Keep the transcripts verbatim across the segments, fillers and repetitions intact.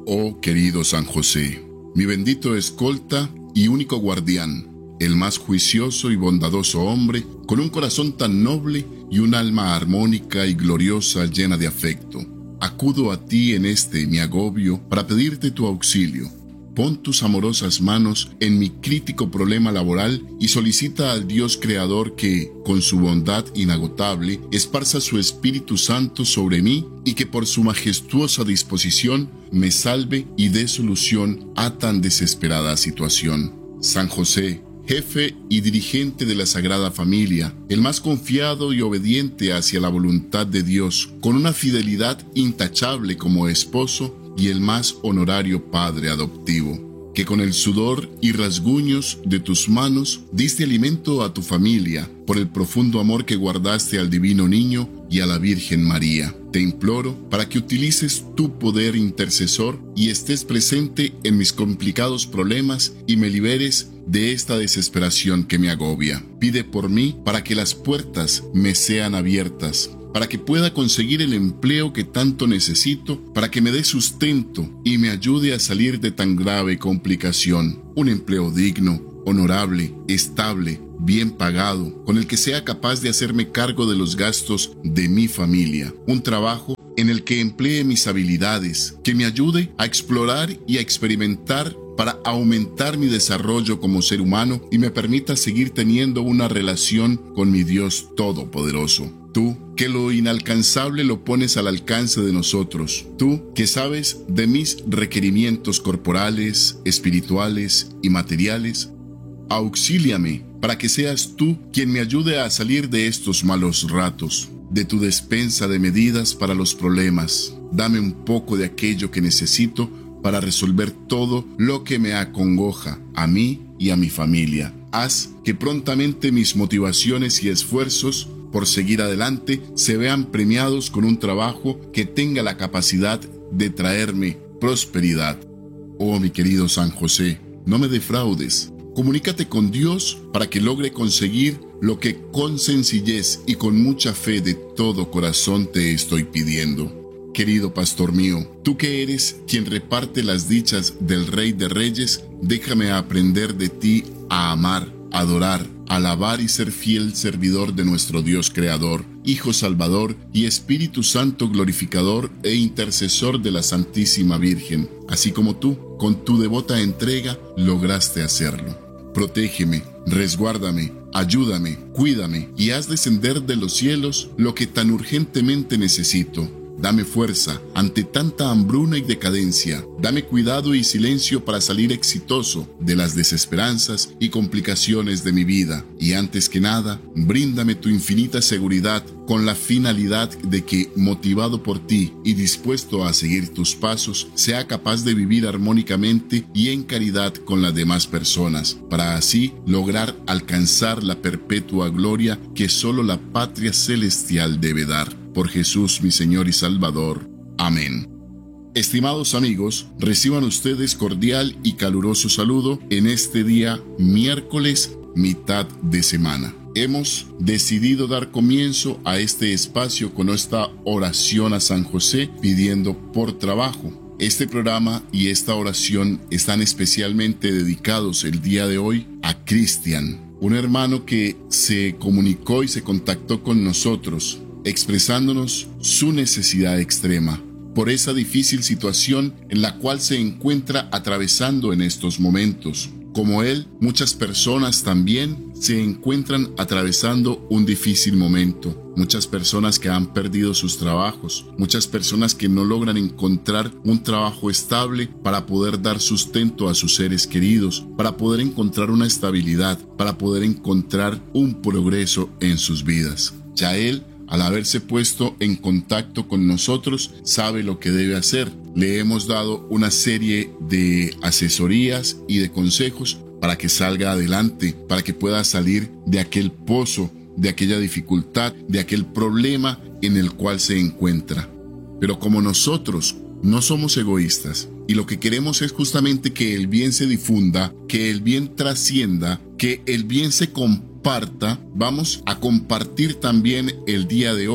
Oh querido San José, mi bendito escolta y único guardián, el más juicioso y bondadoso hombre, con un corazón tan noble y un alma armónica y gloriosa llena de afecto. Acudo a ti en este mi agobio para pedirte tu auxilio. Pon tus amorosas manos en mi crítico problema laboral y solicita al Dios Creador que, con su bondad inagotable, esparza su Espíritu Santo sobre mí y que por su majestuosa disposición me salve y dé solución a tan desesperada situación. San José, jefe y dirigente de la Sagrada Familia, el más confiado y obediente hacia la voluntad de Dios, con una fidelidad intachable como esposo y el más honorario padre adoptivo, que con el sudor y rasguños de tus manos diste alimento a tu familia por el profundo amor que guardaste al divino niño y a la Virgen María. Te imploro para que utilices tu poder intercesor y estés presente en mis complicados problemas y me liberes de esta desesperación que me agobia. Pide por mí para que las puertas me sean abiertas, para que pueda conseguir el empleo que tanto necesito, para que me dé sustento y me ayude a salir de tan grave complicación. Un empleo digno, honorable, estable, bien pagado, con el que sea capaz de hacerme cargo de los gastos de mi familia. Un trabajo en el que emplee mis habilidades, que me ayude a explorar y a experimentar para aumentar mi desarrollo como ser humano y me permita seguir teniendo una relación con mi Dios Todopoderoso. Tú, que lo inalcanzable lo pones al alcance de nosotros. Tú, que sabes de mis requerimientos corporales, espirituales y materiales, auxíliame para que seas tú quien me ayude a salir de estos malos ratos, de tu despensa de medidas para los problemas. Dame un poco de aquello que necesito para resolver todo lo que me acongoja a mí y a mi familia. Haz que prontamente mis motivaciones y esfuerzos por seguir adelante se vean premiados con un trabajo que tenga la capacidad de traerme prosperidad. Oh mi querido San José, no me defraudes. Comunícate con Dios para que logre conseguir lo que con sencillez y con mucha fe de todo corazón te estoy pidiendo. Querido pastor mío, tú que eres quien reparte las dichas del Rey de Reyes, déjame aprender de ti a amar, adorar, alabar y ser fiel servidor de nuestro Dios Creador, Hijo Salvador y Espíritu Santo glorificador e intercesor de la Santísima Virgen, así como tú, con tu devota entrega, lograste hacerlo. Protégeme, resguárdame, ayúdame, cuídame y haz descender de los cielos lo que tan urgentemente necesito. Dame fuerza ante tanta hambruna y decadencia. Dame cuidado y silencio para salir exitoso de las desesperanzas y complicaciones de mi vida. Y antes que nada, bríndame tu infinita seguridad con la finalidad de que, motivado por ti y dispuesto a seguir tus pasos, sea capaz de vivir armónicamente y en caridad con las demás personas, para así lograr alcanzar la perpetua gloria que solo la patria celestial debe dar. Por Jesús mi Señor y Salvador. Amén. Estimados amigos, reciban ustedes cordial y caluroso saludo en este día miércoles, mitad de semana. Hemos decidido dar comienzo a este espacio con esta oración a San José pidiendo por trabajo. Este programa y esta oración están especialmente dedicados el día de hoy a Cristian, un hermano que se comunicó y se contactó con nosotros, expresándonos su necesidad extrema por esa difícil situación en la cual se encuentra atravesando en estos momentos. Como él, muchas personas también se encuentran atravesando un difícil momento. Muchas personas que han perdido sus trabajos, muchas personas que no logran encontrar un trabajo estable para poder dar sustento a sus seres queridos, para poder encontrar una estabilidad, para poder encontrar un progreso en sus vidas. Ya él, al haberse puesto en contacto con nosotros, sabe lo que debe hacer. Le hemos dado una serie de asesorías y de consejos para que salga adelante, para que pueda salir de aquel pozo, de aquella dificultad, de aquel problema en el cual se encuentra. Pero como nosotros no somos egoístas y lo que queremos es justamente que el bien se difunda, que el bien trascienda, que el bien se comparta, vamos a compartir también el día de hoy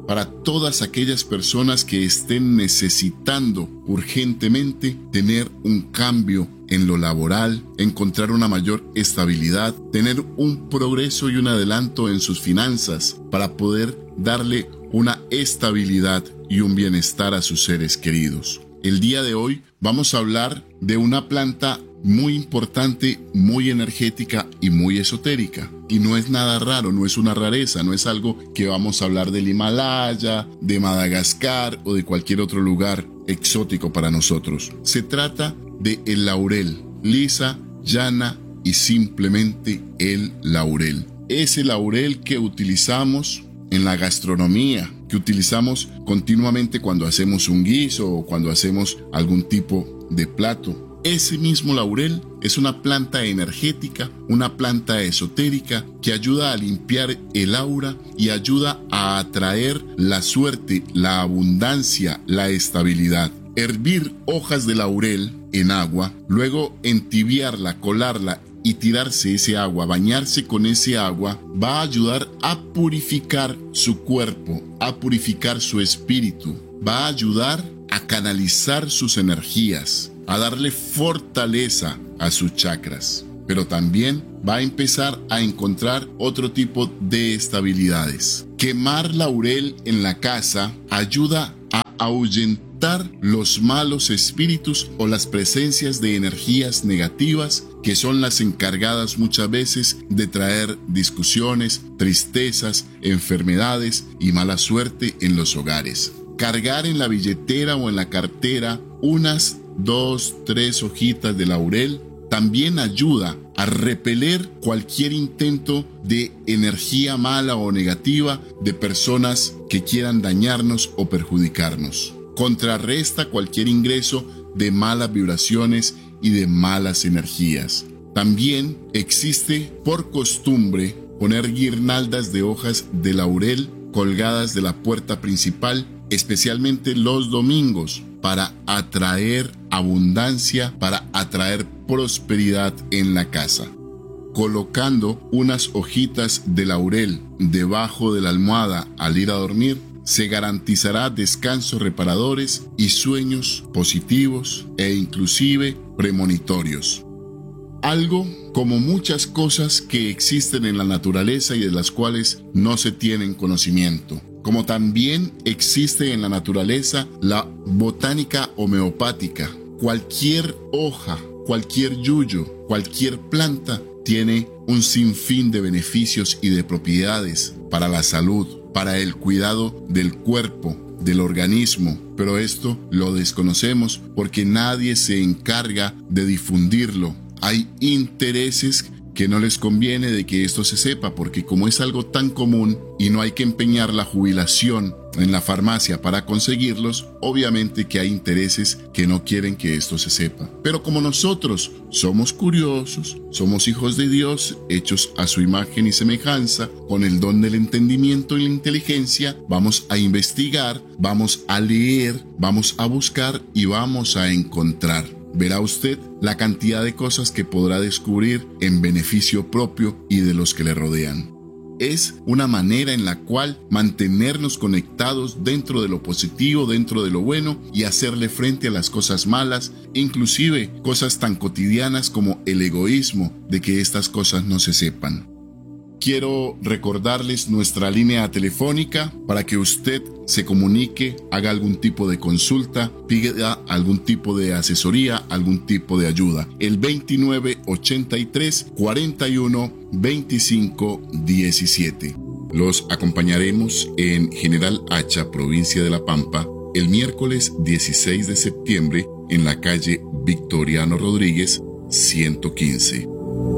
para todas aquellas personas que estén necesitando urgentemente tener un cambio en lo laboral, encontrar una mayor estabilidad, tener un progreso y un adelanto en sus finanzas para poder darle una estabilidad y un bienestar a sus seres queridos. El día de hoy vamos a hablar de una planta muy importante, muy energética y muy esotérica. Y no es nada raro, no es una rareza, no es algo que vamos a hablar del Himalaya, de Madagascar o de cualquier otro lugar exótico para nosotros. Se trata de el laurel, lisa, llana y simplemente el laurel. Ese laurel que utilizamos en la gastronomía, que utilizamos continuamente cuando hacemos un guiso o cuando hacemos algún tipo de plato. Ese mismo laurel es una planta energética, una planta esotérica que ayuda a limpiar el aura y ayuda a atraer la suerte, la abundancia, la estabilidad. Hervir hojas de laurel en agua, luego entibiarla, colarla y tirarse ese agua, bañarse con ese agua, va a ayudar a purificar su cuerpo, a purificar su espíritu, va a ayudar a canalizar sus energías, a darle fortaleza a sus chakras, pero también va a empezar a encontrar otro tipo de estabilidades. Quemar laurel en la casa ayuda a ahuyentar los malos espíritus o las presencias de energías negativas que son las encargadas muchas veces de traer discusiones, tristezas, enfermedades y mala suerte en los hogares. Cargar en la billetera o en la cartera unas dos, tres hojitas de laurel también ayuda a repeler cualquier intento de energía mala o negativa de personas que quieran dañarnos o perjudicarnos. Contrarresta cualquier ingreso de malas vibraciones y de malas energías. También existe por costumbre poner guirnaldas de hojas de laurel colgadas de la puerta principal, especialmente los domingos, para atraer abundancia, para atraer prosperidad en la casa. Colocando unas hojitas de laurel debajo de la almohada al ir a dormir, se garantizará descansos reparadores y sueños positivos e inclusive premonitorios. Algo como muchas cosas que existen en la naturaleza y de las cuales no se tienen conocimiento. Como también existe en la naturaleza la botánica homeopática. Cualquier hoja, cualquier yuyo, cualquier planta tiene un sinfín de beneficios y de propiedades para la salud, para el cuidado del cuerpo, del organismo, pero esto lo desconocemos porque nadie se encarga de difundirlo. Hay intereses que no les conviene de que esto se sepa, porque como es algo tan común y no hay que empeñar la jubilación en la farmacia para conseguirlos, obviamente que hay intereses que no quieren que esto se sepa. Pero como nosotros somos curiosos, somos hijos de Dios, hechos a su imagen y semejanza, con el don del entendimiento y la inteligencia, vamos a investigar, vamos a leer, vamos a buscar y vamos a encontrar. Verá usted la cantidad de cosas que podrá descubrir en beneficio propio y de los que le rodean. Es una manera en la cual mantenernos conectados dentro de lo positivo, dentro de lo bueno y hacerle frente a las cosas malas, inclusive cosas tan cotidianas como el egoísmo de que estas cosas no se sepan. Quiero recordarles nuestra línea telefónica para que usted se comunique, haga algún tipo de consulta, pida algún tipo de asesoría, algún tipo de ayuda. El veintinueve ochenta y tres cuarenta y uno veinticinco diecisiete. Los acompañaremos en General Hacha, provincia de La Pampa, el miércoles dieciséis de septiembre en la calle Victoriano Rodríguez, ciento quince.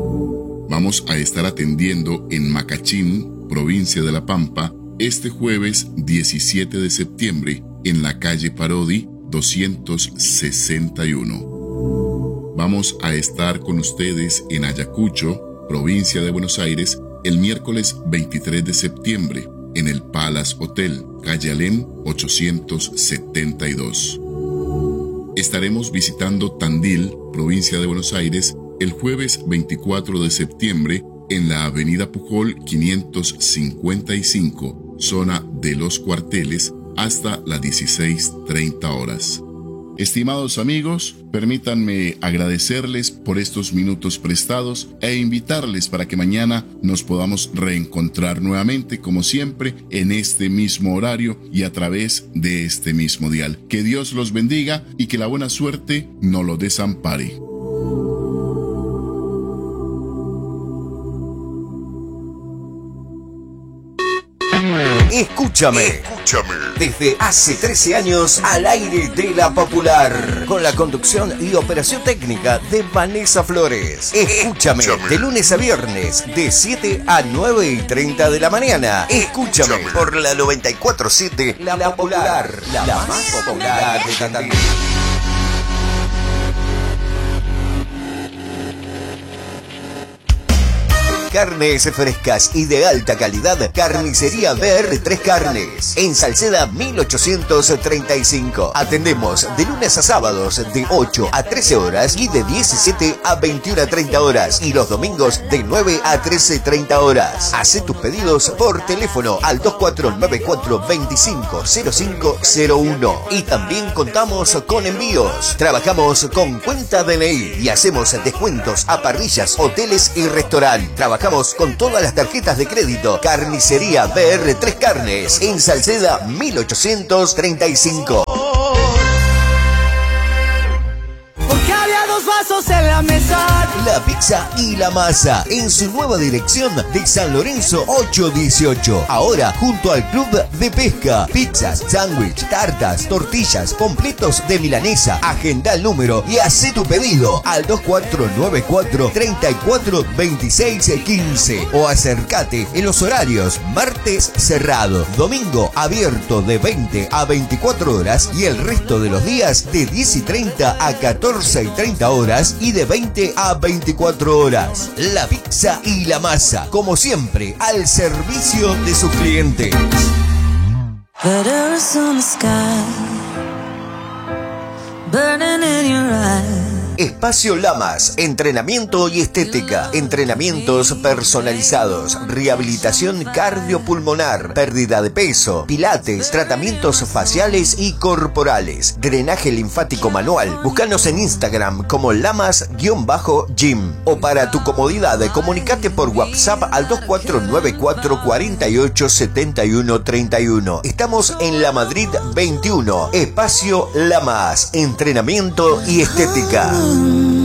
Vamos a estar atendiendo en Macachín, provincia de La Pampa, este jueves diecisiete de septiembre en la calle Parodi doscientos sesenta y uno. Vamos a estar con ustedes en Ayacucho, provincia de Buenos Aires, el miércoles veintitrés de septiembre en el Palace Hotel, calle Alem ochocientos setenta y dos. Estaremos visitando Tandil, provincia de Buenos Aires, el jueves veinticuatro de septiembre en la avenida Pujol quinientos cincuenta y cinco, zona de Los Cuarteles, hasta las dieciséis treinta horas. Estimados amigos, permítanme agradecerles por estos minutos prestados e invitarles para que mañana nos podamos reencontrar nuevamente, como siempre, en este mismo horario y a través de este mismo dial. Que Dios los bendiga y que la buena suerte no los desampare. Escúchame. Escúchame. Desde hace trece años al aire de La Popular, con la conducción y operación técnica de Vanessa Flores. Escúchame, Escúchame. De lunes a viernes, de siete a nueve y treinta de la mañana. Escúchame, Escúchame. Por la noventa y cuatro punto siete, La, la Popular, la, la más popular de Tandil. Carnes frescas y de alta calidad. Carnicería B R tres Carnes. En Salceda mil ochocientos treinta y cinco. Atendemos de lunes a sábados de ocho a trece horas y de diecisiete a veintiuna treinta horas. Y los domingos de nueve a trece treinta horas. Hacé tus pedidos por teléfono al dos cuatro nueve cuatro, veinticinco cero cinco cero uno. Y también contamos con envíos. Trabajamos con cuenta D N I y hacemos descuentos a parrillas, hoteles y restaurantes. Trabajamos con todas las tarjetas de crédito. Carnicería B R tres Carnes en Salceda mil ochocientos treinta y cinco. Porque había dos vasos en la mesa. La Pizza y la Masa en su nueva dirección de San Lorenzo ochocientos dieciocho. Ahora junto al Club de Pesca. Pizzas, sándwich, tartas, tortillas, completos de milanesa. Agenda el número y hacé tu pedido al dos cuatro nueve cuatro, treinta y cuatro veintiséis quince o acércate en los horarios: martes cerrado, domingo abierto de veinte a veinticuatro horas y el resto de los días de diez y treinta a catorce y treinta horas y de veinte a veinticuatro horas. La Pizza y la Masa, como siempre, al servicio de sus clientes. Letters on the sky, burning in your eyes. Espacio Lamas, entrenamiento y estética, entrenamientos personalizados, rehabilitación cardiopulmonar, pérdida de peso, pilates, tratamientos faciales y corporales, drenaje linfático manual. Búscanos en Instagram como Lamas-Gym. O para tu comodidad, comunicate por WhatsApp al dos cuatro nueve cuatro, cuarenta y ocho, setenta y uno treinta y uno. Estamos en La Madrid veintiuno. Espacio Lamas, entrenamiento y estética.